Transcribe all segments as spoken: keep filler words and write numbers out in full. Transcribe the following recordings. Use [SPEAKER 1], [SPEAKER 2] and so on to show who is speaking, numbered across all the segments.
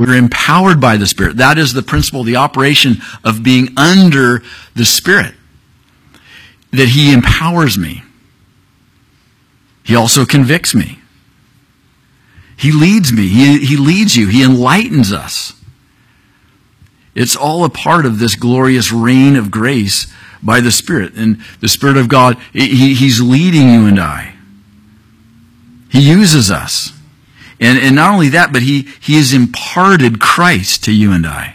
[SPEAKER 1] We're empowered by the Spirit. That is the principle, the operation of being under the Spirit. That He empowers me. He also convicts me. He leads me. He, he leads you. He enlightens us. It's all a part of this glorious reign of grace by the Spirit. And the Spirit of God, he, He's leading you and I. He uses us. And, and not only that, but he, he has imparted Christ to you and I.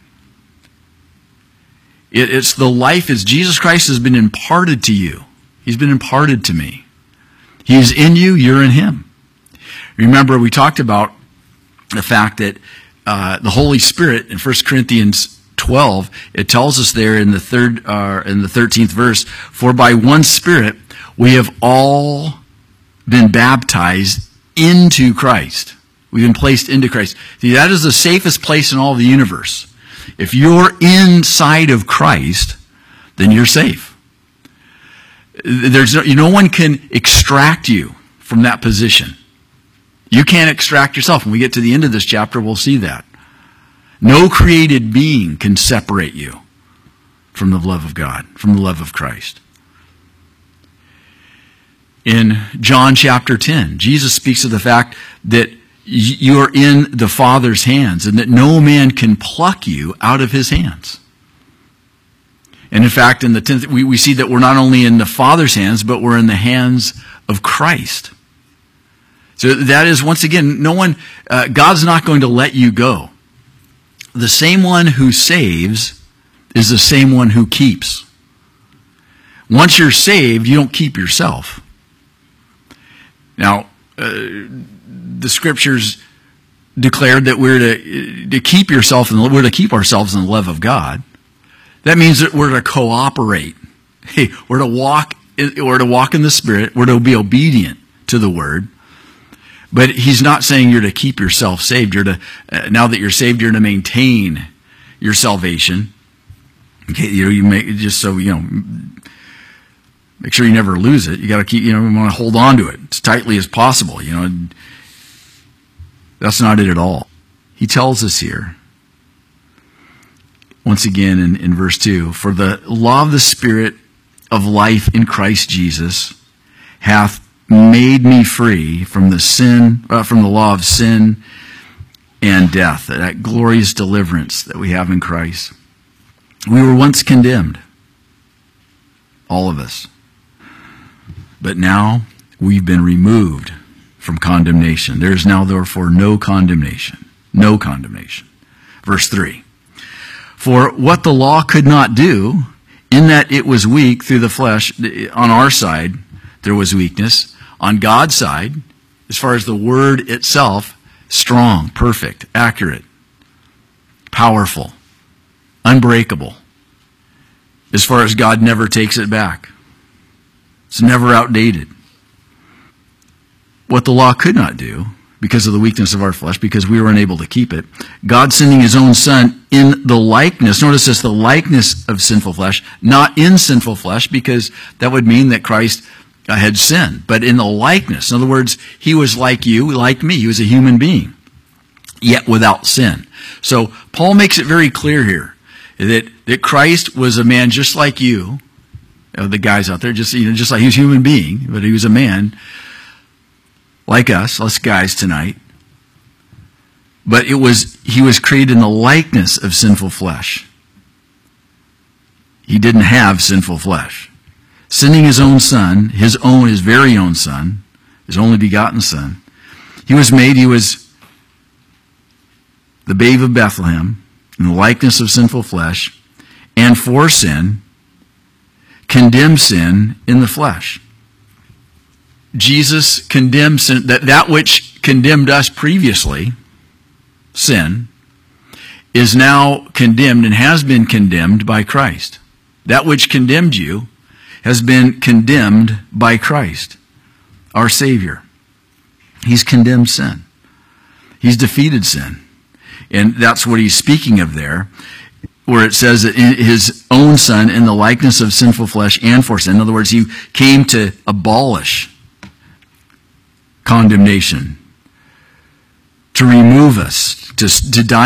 [SPEAKER 1] It, it's the life, is Jesus Christ has been imparted to you. He's been imparted to me. He is in you, you're in Him. Remember, we talked about the fact that uh, the Holy Spirit in First Corinthians twelve, it tells us there in the third, uh, in the thirteenth verse, for by one Spirit we have all been baptized into Christ. We've been placed into Christ. See, that is the safest place in all the universe. If you're inside of Christ, then you're safe. There's no, no one can extract you from that position. You can't extract yourself. When we get to the end of this chapter, we'll see that. No created being can separate you from the love of God, from the love of Christ. In John chapter ten, Jesus speaks of the fact that you're in the Father's hands and that no man can pluck you out of His hands. And in fact, in the tenth, we, we see that we're not only in the Father's hands, but we're in the hands of Christ. So that is, once again, no one, uh, God's not going to let you go. The same one who saves is the same one who keeps. Once you're saved, you don't keep yourself. Now, uh, the Scriptures declared that we're to, to keep yourself, and we're to keep ourselves in the love of God. That means that we're to cooperate. Hey, we're to walk. We're to walk in the Spirit. We're to be obedient to the Word. But He's not saying you're to keep yourself saved. You're to uh, now that you're saved, you're to maintain your salvation. Okay, you know, you make just so you know. Make sure you never lose it. You got to keep. You know, you want to hold on to it as tightly as possible. You know, that's not it at all. He tells us here. Once again in, in verse two, for the law of the Spirit of life in Christ Jesus hath made me free from the sin, uh, from the law of sin and death, that glorious deliverance that we have in Christ. We were once condemned, all of us. But now we've been removed from condemnation. There is now therefore no condemnation. No condemnation. Verse three. For what the law could not do, in that it was weak through the flesh, on our side there was weakness. On God's side, as far as the Word itself, strong, perfect, accurate, powerful, unbreakable. As far as God never takes it back. It's never outdated. What the law could not do, because of the weakness of our flesh, because we were unable to keep it, God sending His own Son in the likeness, notice this, the likeness of sinful flesh, not in sinful flesh, because that would mean that Christ had sinned, but in the likeness. In other words, He was like you, like me. He was a human being, yet without sin. So Paul makes it very clear here that, that Christ was a man just like you, you know, the guys out there, just, you know, just like he was a human being, but He was a man like us, us guys tonight. But it was, He was created in the likeness of sinful flesh. He didn't have sinful flesh. Sending His own Son, His own, His very own Son, His only begotten Son. He was made, He was the babe of Bethlehem, in the likeness of sinful flesh, and for sin, condemned sin in the flesh. Jesus condemned sin, that, that which condemned us previously, sin, is now condemned and has been condemned by Christ. That which condemned you has been condemned by Christ, our Savior. He's condemned sin. He's defeated sin. And that's what he's speaking of there, where it says that in His own Son in the likeness of sinful flesh and for sin. In other words, He came to abolish condemnation, to remove us, to, to die